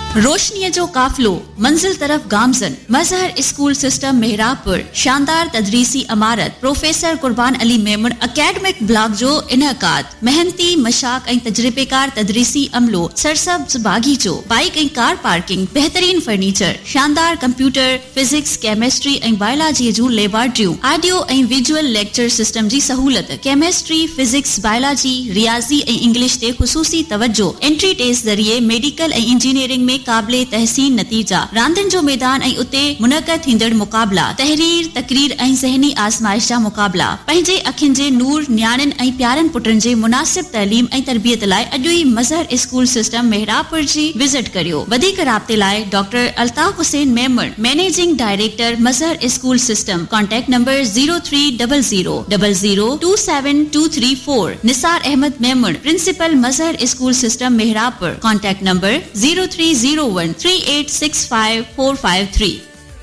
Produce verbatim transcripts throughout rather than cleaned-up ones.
रोशनीअ जो काफ़िलो मंजिल तरफ़ गामज़न मज़हर स्कूल सिस्टम मेहराबपुर शानदार तदरीसी इमारत प्रोफेसर कुर्बान अली मेमन अकेडमिक ब्लॉक जो इनकाद मेहनती मशाक ऐं तजरिबेकार तदरीसी अमलो सरसब्ज बागीचो बाइक ऐं कार पार्किंग बेहतरीन फर्नीचर शानदार कंप्यूटर फिजिक्स केमिस्ट्री ऐं बायोलॉजी जूं लेबोरेटरियूं ऑडियो ऐं विजुअल लेक्चर सिस्टम जी सहूलत केमिस्ट्री फिजिक्स बायोलॉजी रियाज़ी ऐं इंग्लिश ते ख़ुसूसी तवज्जो एंट्री टेस्ट ज़रिए मेडिकल ऐं इंजीनियरिंग में काबिले तहसीन नतीजा रांदिन जो मैदान ऐं उते मुनक़द थींदड़ मुकाबला तहरीर तकरीर ऐं ज़हनी आज़माइश जा मुकाबला पंहिंजे अखियुनि जे नूर न्याणियुनि ऐं प्यारनि पुटनि जे मुनासिब तइलीम ऐं तरबियत लाइ अॼु ई मज़हर स्कूल सिस्टम मेहराबपुर जी विज़िट करियो वधीक राब्ते लाइ doctor Altaf Hussain Memon managing director Mazhar school system contact number zero three double zero double zero two seven two three four Nisar Ahmad Memon principal Mazhar school system मेहराबपुर contact number zero three zero one three eight six five four five three.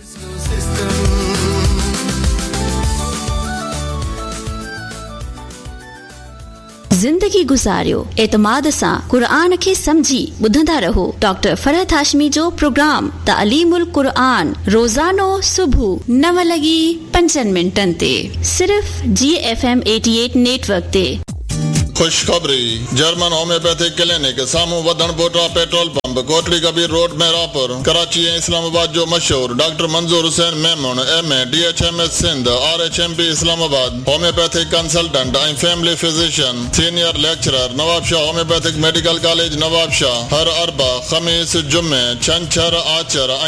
जिंदगी गुजारियो एतमाद सां कुरान खे समझी ॿुधंदा रहो doctor Farhat Hashmi जो programme तालीमुल Quran रोजानो सुबह नव लगी पंजनि मिंटनि ते सिर्फ जी एफ एम अठासी नेटवर्क ते। खुशखबरी जर्मन होम्योपैथिक क्लिनिक सामू वधन बोटा petrol pump Kotli Kabir road Mehrabpur Karachi ऐं इस्लामाबाद जो मशहूर डॉक्टर मंजूर Hussain Memon M A D H M S Sindh R H M P Islamabad homeopathic consultant ऐं family physician senior lecturer Nawab Shah homeopathic medical college Nawab Shah हर अरबा खमीस जुमे छंछर आचर